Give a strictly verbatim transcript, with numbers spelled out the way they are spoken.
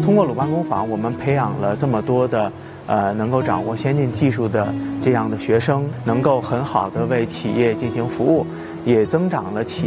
通过鲁班工坊，我们培养了这么多的呃能够掌握先进技术的这样的学生，能够很好的为企业进行服务，也增长了企